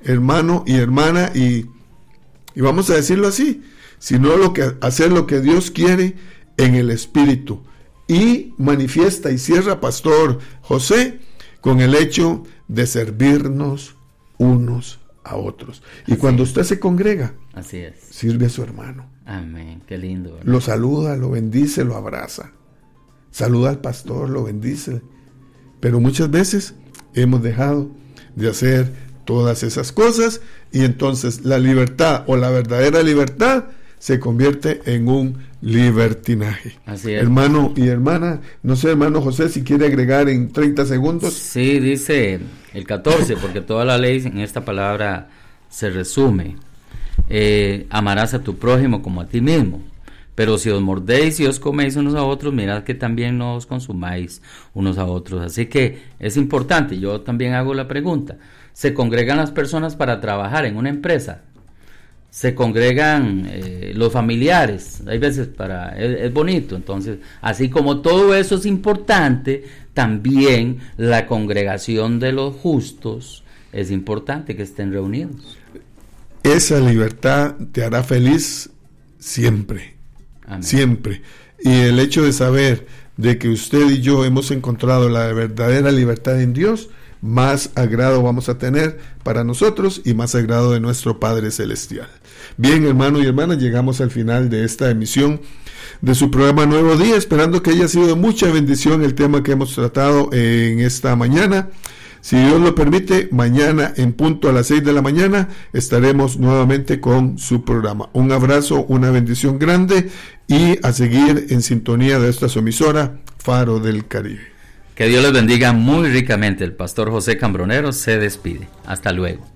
hermano y hermana, y vamos a decirlo así, sino hacer lo que Dios quiere en el Espíritu. Y manifiesta y cierra Pastor José con el hecho de servirnos unos a otros. Y así cuando usted se congrega, así es, sirve a su hermano. Amén, qué lindo, ¿verdad? Lo saluda, lo bendice, lo abraza. Saluda al pastor, lo bendice. Pero muchas veces hemos dejado de hacer todas esas cosas, y entonces la libertad, o la verdadera libertad, se convierte en un libertinaje. Así es. Hermano y hermana, no sé, hermano José, si quiere agregar en 30 segundos. Sí, dice el 14, porque toda la ley en esta palabra se resume. Amarás a tu prójimo como a ti mismo. Pero si os mordéis y os coméis unos a otros, mirad que también no os consumáis unos a otros. Así que es importante, yo también hago la pregunta, ¿se congregan las personas para trabajar en una empresa? ¿Se congregan los familiares? Hay veces es bonito. Entonces, así como todo eso es importante, también la congregación de los justos es importante que estén reunidos. Esa libertad te hará feliz siempre. Amén. Siempre. Y el hecho de saber de que usted y yo hemos encontrado la verdadera libertad en Dios, más agrado vamos a tener para nosotros y más agrado de nuestro Padre Celestial. Bien, hermano y hermanas, llegamos al final de esta emisión de su programa Nuevo Día, esperando que haya sido de mucha bendición el tema que hemos tratado en esta mañana. Si Dios lo permite, mañana en punto a las 6 de la mañana estaremos nuevamente con su programa. Un abrazo, una bendición grande, y a seguir en sintonía de esta su emisora, Faro del Caribe. Que Dios les bendiga muy ricamente. El pastor José Cambronero se despide. Hasta luego.